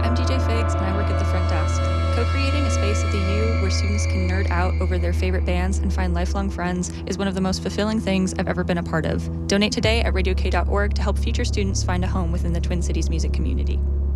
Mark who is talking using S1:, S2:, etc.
S1: I'm DJ Figs, and I work at the front desk. Co-creating a space at the U where students can nerd out over their favorite bands and find lifelong friends is one of the most fulfilling things I've ever been a part of. Donate today at radiok.org to help future students find a home within the Twin Cities music community.